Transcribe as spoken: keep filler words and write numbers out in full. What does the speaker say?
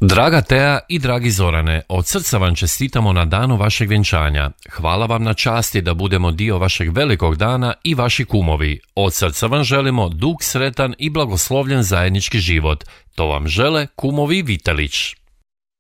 Draga Teja i dragi Zorane, od srca vam čestitamo na danu vašeg vjenčanja. Hvala vam na časti da budemo dio vašeg velikog dana i vaši kumovi. Od srca vam želimo dug, sretan i blagoslovljen zajednički život. To vam žele kumovi Vitelić.